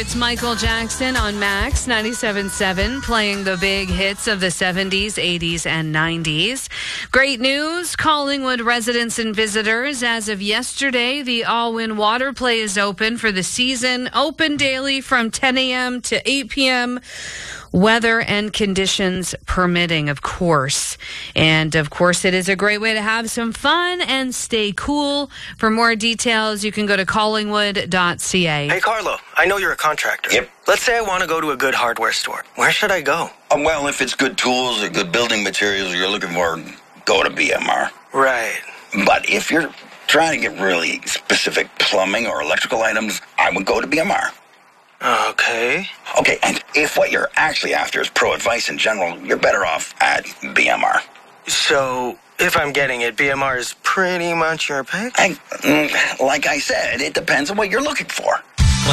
It's Michael Jackson on Max 97.7, playing the big hits of the 70s, 80s, and 90s. Great news, Collingwood residents and visitors. As of yesterday, the All-Win Water Play is open for the season, open daily from 10 a.m. to 8 p.m., weather and conditions permitting, of course. And, of course, it is a great way to have some fun and stay cool. For more details, you can go to collingwood.ca. Hey, Carlo, I know you're a contractor. Yep. Let's say I want to go to a good hardware store. Where should I go? Well, if it's good tools or good building materials you're looking for, go to BMR. Right. But if you're trying to get really specific plumbing or electrical items, I would go to BMR. Okay. Okay, and if what you're actually after is pro advice in general, you're better off at BMR. So, if I'm getting it, BMR is pretty much your pick? Like I said, it depends on what you're looking for.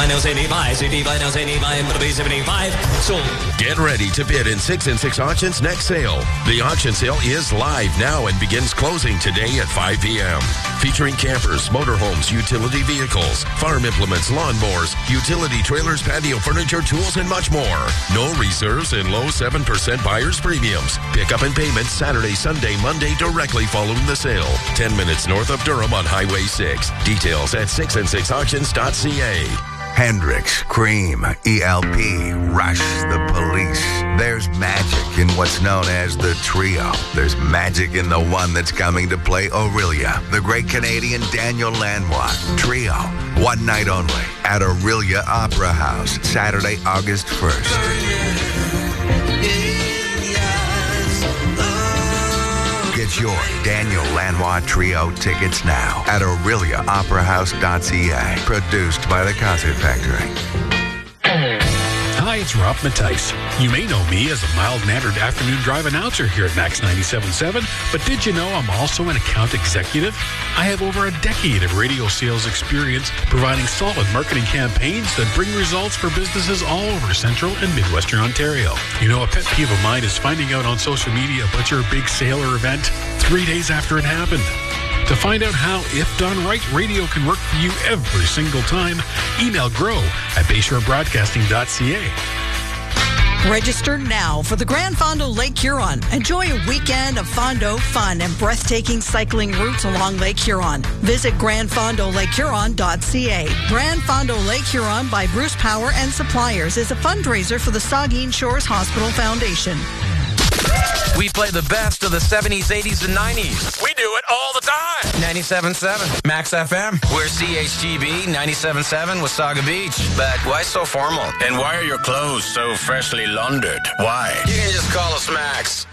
Get ready to bid in 6 and 6 Auctions next sale. The auction sale is live now and begins closing today at 5 p.m. Featuring campers, motorhomes, utility vehicles, farm implements, lawnmowers, utility trailers, patio furniture, tools, and much more. No reserves and low 7% buyer's premiums. Pickup and payment Saturday, Sunday, Monday directly following the sale. 10 minutes north of Durham on Highway 6. Details at 6and6auctions.ca. Hendrix, Cream, ELP, Rush, The Police. There's magic in what's known as the trio. There's magic in the one that's coming to play Aurelia, the great Canadian Daniel Lanois. Trio, one night only at Aurelia Opera House, Saturday, August 1st. Get your Daniel Lanois Trio tickets now at AureliaOperaHouse.ca. Produced by the Concert Factory. Hi, it's Rob Mattice. You may know me as a mild-mannered afternoon drive announcer here at Max 97.7, but did you know I'm also an account executive? I have over a decade of radio sales experience providing solid marketing campaigns that bring results for businesses all over Central and Midwestern Ontario. You know, a pet peeve of mine is finding out on social media about your big sale or event 3 days after it happened. To find out how, if done right, radio can work for you every single time, email grow@bayshorebroadcasting.ca. Register now for the Grand Fondo Lake Huron. Enjoy a weekend of Fondo fun and breathtaking cycling routes along Lake Huron. Visit grandfondolakehuron.ca. Grand Fondo Lake Huron by Bruce Power and Suppliers is a fundraiser for the Saugeen Shores Hospital Foundation. We play the best of the 70s, 80s, and 90s. We do it all the time. 97.7 Max FM. We're CHGB 97.7 Wasaga Beach. But why so formal? And why are your clothes so freshly laundered? Why? You can just call us Max.